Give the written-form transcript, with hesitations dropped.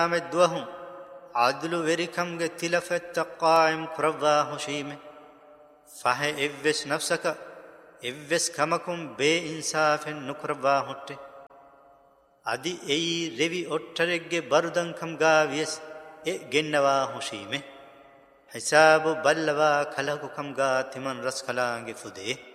مدوهم عدل وركمگ تلفت قائم كروا حشيم فه إفس نفسك إفس كمكم بي إنصاف نكروا هٹ أدي أي ربي أترق بردن كم غاويس جنوا حشيم حساب بلوا خلق كم غا تمن رس خلانگ فده